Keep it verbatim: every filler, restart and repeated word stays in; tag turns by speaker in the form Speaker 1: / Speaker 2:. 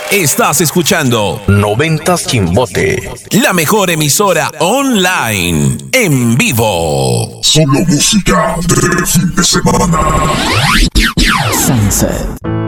Speaker 1: Estás escuchando
Speaker 2: Noventas Chimbote,
Speaker 1: la mejor emisora online, en vivo.
Speaker 3: Solo música de fin de semana.
Speaker 4: Sunset.